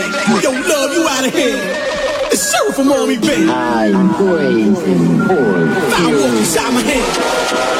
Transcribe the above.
Yo, love, you out of here. It's sheriff from Army, baby. I'm poison. Fireworks inside my head.